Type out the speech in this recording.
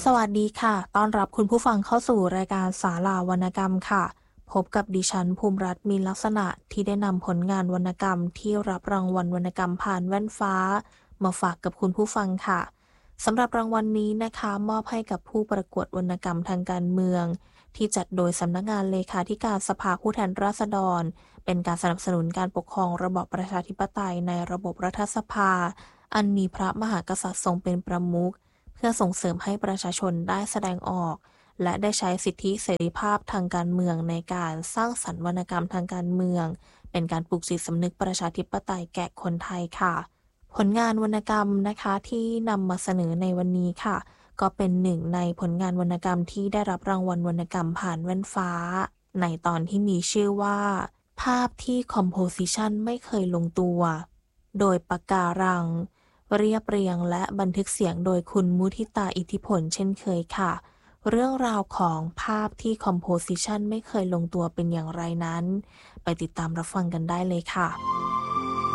สวัสดีค่ะต้อนรับคุณผู้ฟังเข้าสู่รายการศาลาวรรณกรรมค่ะพบกับดิฉันภูมิรัตน์มีลักษณะที่ได้นำผลงานวรรณกรรมที่รับรางวัลวรรณกรรมผ่านแว่นฟ้ามาฝากกับคุณผู้ฟังค่ะสำหรับรางวัลนี้นะคะมอบให้กับผู้ประกวดวรรณกรรมทางการเมืองที่จัดโดยสำนักงานเลขาธิการสภาผู้แทนราษฎรเป็นการสนับสนุนการปกครองระบอบประชาธิปไตยในระบบรัฐสภาอันมีพระมหากษัตริย์ทรงเป็นประมุข เพื่อส่งเสริมให้ประชาชนได้แสดงออกและได้ใช้สิทธิเสรีภาพทางการเมืองในการสร้างสรรค์วรรณกรรมทางการเมืองเป็นการปลูกจิตสำนึกประชาธิปไตยแก่คนไทยค่ะผลงานวรรณกรรมนะคะที่นำมาเสนอในวันนี้ค่ะก็เป็นหนึ่งในผลงานวรรณกรรมที่ได้รับรางวัลวรรณกรรมผ่านแว่นฟ้าในตอนที่มีชื่อว่าภาพที่คอมโพสิชันไม่เคยลงตัวโดยปากการัง เรียบเรียงและบันทึกเสียงโดยคุณมุทิตาอิทธิพลเช่นเคยค่ะเรื่องราวของภาพที่คอมโพสิชันไม่เคยลงตัวเป็นอย่างไรนั้นไปติดตามรับฟังกันได้เลยค่ะ